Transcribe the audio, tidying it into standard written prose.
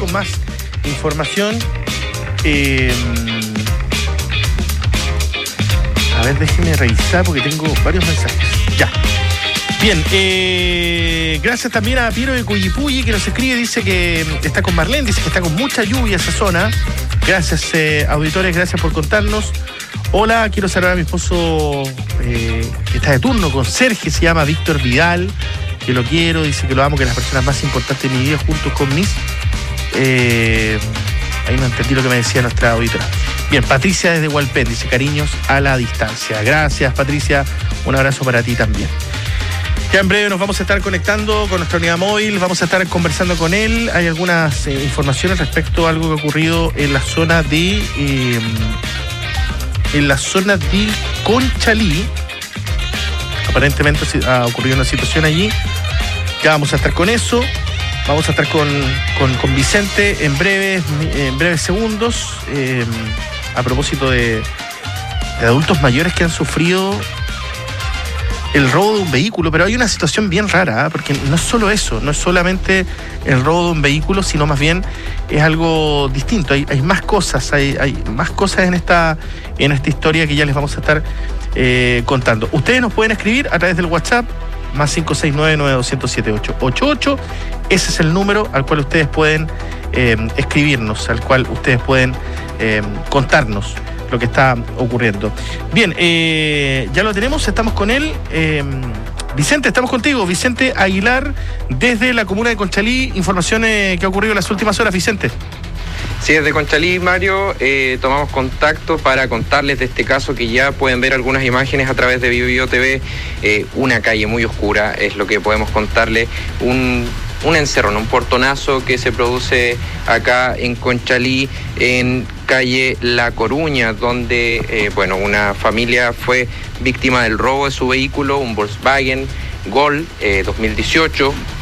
con más información. A ver, déjenme revisar porque tengo varios mensajes. Ya. Bien, gracias también a Piero de Cuyipulli que nos escribe, dice que está con Marlene, dice que está con mucha lluvia esa zona. Gracias, auditores, gracias por contarnos. Hola, quiero saludar a mi esposo que está de turno con Sergio, se llama Víctor Vidal, que lo quiero, dice que lo amo, que es las personas más importantes de mi vida juntos con mis... ahí no entendí lo que me decía nuestra auditora. Bien, Patricia desde Hualpén, dice cariños a la distancia. Gracias, Patricia, un abrazo para ti también. Ya en breve nos vamos a estar conectando con nuestra unidad móvil, vamos a estar conversando con él. Hay algunas informaciones respecto a algo que ha ocurrido en la zona de Conchalí. Aparentemente ha ocurrido una situación allí. Ya vamos a estar con eso. Vamos a estar con Vicente en breves segundos. A propósito de adultos mayores que han sufrido el robo de un vehículo, pero hay una situación bien rara, porque no es solo eso, no es solamente el robo de un vehículo, sino más bien es algo distinto. Hay más cosas, hay más cosas en esta historia que ya les vamos a estar contando. Ustedes nos pueden escribir a través del WhatsApp más 569-9207-888. Ese es el número al cual ustedes pueden escribirnos, al cual ustedes pueden contarnos lo que está ocurriendo. Bien, ya lo tenemos, estamos con él. Vicente, estamos contigo. Vicente Aguilar, desde la comuna de Conchalí. Informaciones que ha ocurrido en las últimas horas, Vicente. Sí, desde Conchalí, Mario, tomamos contacto para contarles de este caso que ya pueden ver algunas imágenes a través de BioBio TV. Una calle muy oscura es lo que podemos contarle. Un encerrón, un portonazo que se produce acá en Conchalí, en calle La Coruña, donde una familia fue víctima del robo de su vehículo, un Volkswagen Gol 2018,